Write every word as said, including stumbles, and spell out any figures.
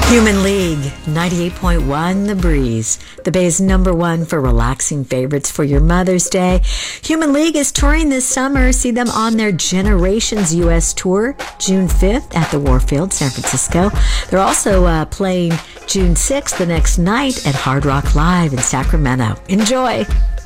Human League, ninety-eight point one The Breeze, the Bay's number one for relaxing favorites for your Mother's Day. Human League is touring this summer. See them on their Generations U S tour, June fifth at the Warfield, San Francisco. They're also uh, playing June sixth the next night at Hard Rock Live in Sacramento. Enjoy!